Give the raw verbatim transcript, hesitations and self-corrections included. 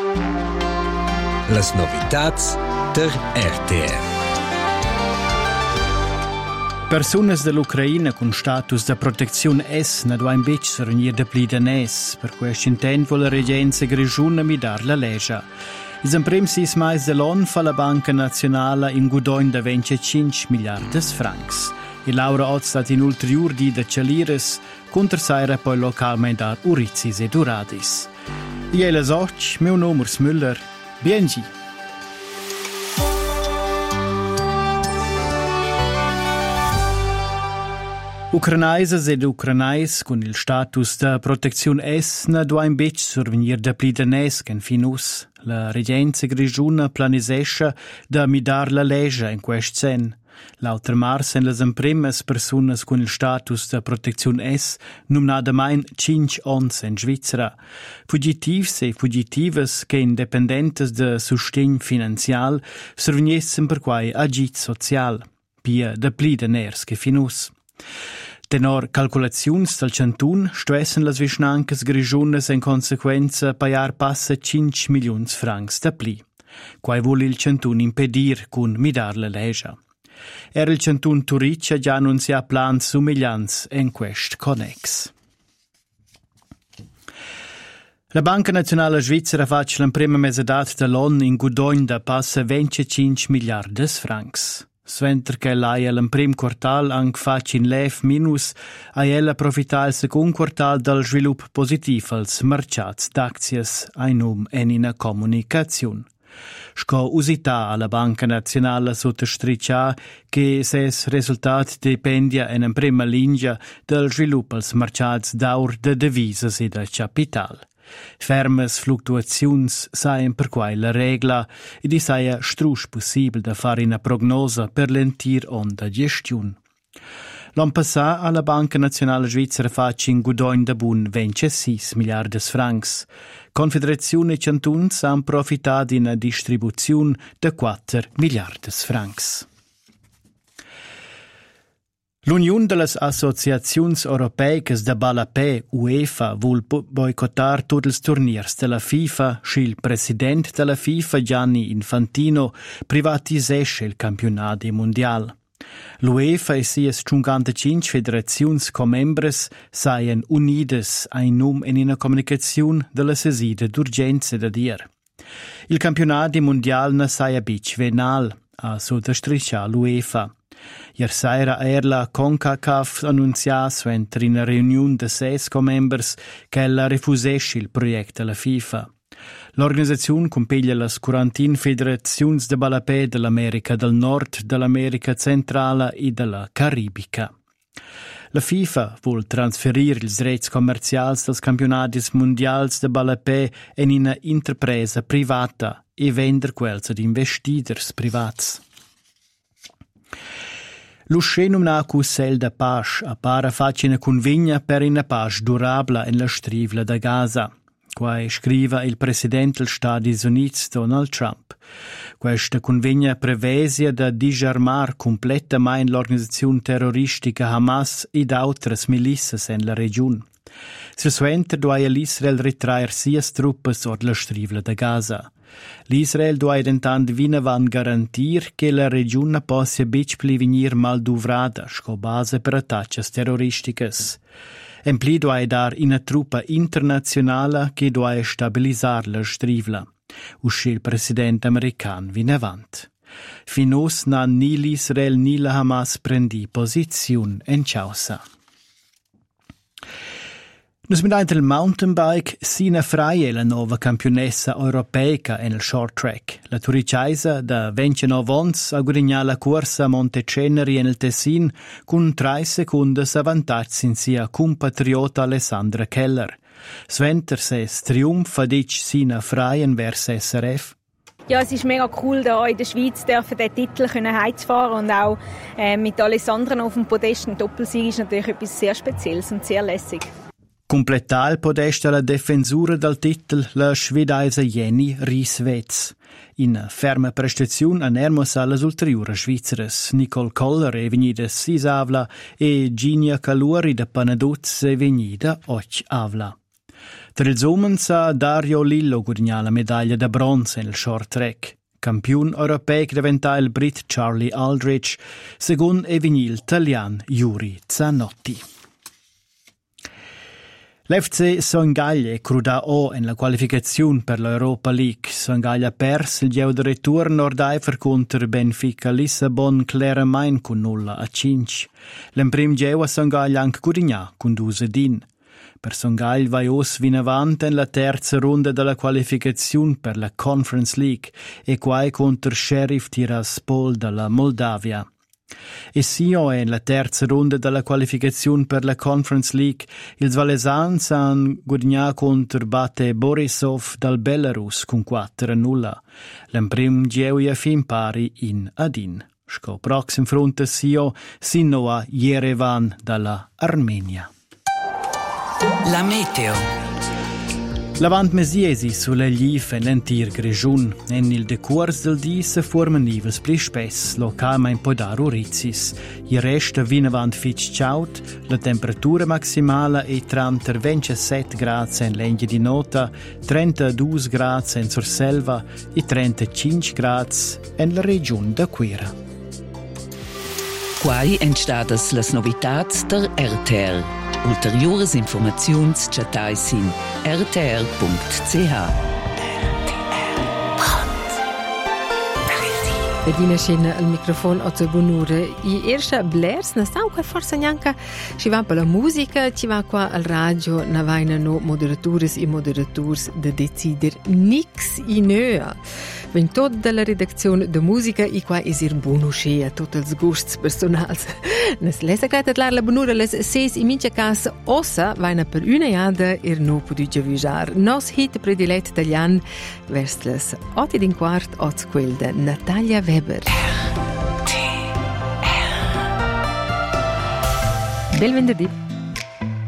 Las novitats der R T R. Persunas dell'Ucraina con status da protezione S ne due invece sornir da pli danès, per questo intent vuole la regenza grigiuna mi dar la legge. Il sempre sis mais dell'O N fa la Banca Nazionale in gudoin da venticinque miliardi francs. E Laura Ott stat in ulterior di da Cialires, contrasaira poi localmente dar Urizis e Duradis. Io le soc, meu nome è Müller, biengi. Ucranaises ed ucranais con il status da protezione S ne due invece survenir da pli danès che finus. La regenza grigiuna planisesce da midar la legge in quest sen. L'altra mars en las imprimas personas con il status da protezione S numnada main cinque ons in Svizzera. Fugitivs e fugitivas che independentes da sustegn finanzial surveniessem per quai agit social, pia da pli daners che finus. Tenor calculaziuns del cantun stuessen las vischnancas grigiunas en consequenza paiar passa cinque milions francs da pli. Quai vuol il cantun impedir cun midar la legge. Era il cantun Turiccia già annunzia plans sumiglians en quest connex. La Banca Nazionale Svizzera fac l'emprema mesedat dall'O N in gudoin da passa venticinque miliardi francs. Sventer che l'ai all'emprim quartal anc fac in lef minus, a ella profita il secund quartal dal svilup positiv als marciats d'aczies ai num en ina comunicaziun. Sco usita alla Banca Nazionale sottostriccia che ses resultat dependia in prima linea dal svilup als marciats d'aur de devises e da capital. Fermes fluctuaziuns saien per quai la regla e di saia strusch possibile da fare una prognosa per l'entir onda gestiun. L'an passà alla Banca Nazionale Svizzera fac in gudoin da bun ventisei miliardi francs. Confederazione e cantuns han profitat in a distribuziun da quattro miliardi francs. L'Union de las Associaziuns Europeicas da Balapè, UEFA, vuol boicottar tutti ils turniers della FIFA, schi il president della FIFA, Gianni Infantino, privatisesce il campionati mondial. L'UEFA e sias cinquantacinque federaziuns comembres saien unides ai num en una comunicaziun della sesida d'urgenza da dir. Il campionati mondial ne saia bic venal, a sottostriscia l'UEFA. Ier saira er la CONCACAF annunzia suenter in una reuniun de ses comembers che ella refusesce il proiect della FIFA. L'organizzazione compiglia las quarantin federaziuns de Balapè dell'America del Nord, dell'America Centrale e della Caribica. La FIFA vuol transferir ils drets commercials dels campionatis mondials de Balapè en una interpresa privata e vender quels ad investiders privats. L'uscenum na cussel da pace appara facina convegna per una pace durabla in la strivla da Gaza. Quai scriva il presidente degli Stati Uniti Donald Trump. Questa convegna prevesia da disarmar completamente l'organizzazione terroristica Hamas ed altres milizas in la regione. Sisuenter doia l'Israel ritraer sias truppas od la strivla da Gaza. L'Israel doia dentant vinavan garantir che la regione possa bic pli venir mal duvrada sco base per attaccias terroristicas. En pli doia dar una truppa internazionale che doia stabilisar la strivla. Usci il presidente american vinavant. Finus na ni l'Israel ni la Hamas prendi posiziun en causa. Nus mit il mountainbike Sina Freie la nova campionessa europeica en il short track. La turiciaisa da ventinove ons a guadagnà la corsa a Monteceneri en il Tessin con tre secondi avantatgi sin sia compatriota Alessandra Keller. Sventer ses Triumph adic Sina Freien vers S R F. Ja, es ist mega cool, da in der Schweiz dürfen den Titel heimzufahren und auch äh, mit Alessandra auf dem Podest ein Doppelsieg ist natürlich etwas sehr Spezielles und sehr lässig. Completà il podest alla defensura del titel la svedesa Jenny Rieswetz. In ferma prestazione a Nermos alle ulteriori svizzeres. Nicole Koller è venuta sis avla e Ginia Caluri da Panaduz è venuta och avla. Per ils umens ha Dario Lillo guadagnato la medaglia da bronzo nel short track. Campion europeo diventa il Brit Charlie Aldridge, secondo e vinil italian Yuri Zanotti. L'F C Sengaglia cruda o in la qualificazione per l'Europa League. Sengaglia ha perso il geo di ritorno Nordaifer contro Benfica Lissabon Claramain con nulla a cinque. L'emprim geo a Sengaglia anche guadagnato con due din. Per Sengaglia vai os vin avanti in la terza ronda della qualificazione per la Conference League e quai contro Sheriff Tiraspol dalla Moldavia. E sia in la terza ronda della qualificazione per la Conference League, ils valesans han guadagnato contro Bate Borisov dal Belarus con quattro a nulla. L'emprim geu ia fin pari in adin. Sco proxim fronte sia Sinoa Yerevan dalla Armenia. La meteo. Lavant mesiesi sulle glif e l'entir grigiun. En il decurs del di se forman nivels pli spess, localma in podar urizis. Il resta vina avant fitch chaut, la temperatura maximale è tra ventisette gradi in Lenghia di Nota, trentadue gradi in Surselva e trentacinque gradi in la regione da Quera. Quai entstadas las novitats der R T R. Ulteriores informaziuns chatais in r t r punct c h. Bedina scena al microfono a Bonure. I erste blers na stau qual forse neanche ci va per la musica, ci va qua al radio na vaina no moderatores e moderators de decider nix in ea. Wenn tot della redazione de musica i qua esir bonusce a tot els gusts personals. Nes lesa grata la la Bonure les ses i mincha cas ossa vaina per una jada er no podia vijar. Nos hit predilet italian vers les otto din quart oz quel de Natalia Weber. R T R. Bel venerdì.